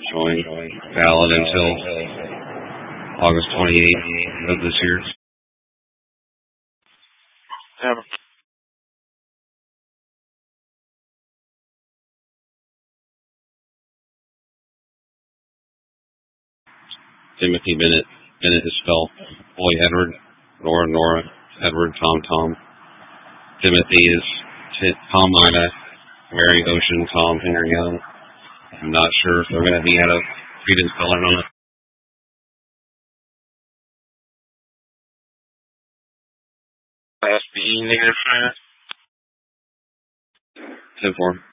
showing valid until August 28th of this year. Timothy Bennett. Bennett is spelled Boy Edward, Nora, Edward, Tom. Timothy is Tom Ida, Mary Ocean, Tom Henry Young. I'm not sure if they're going to be out of Freedom spelling on it. SBE negative 10-4.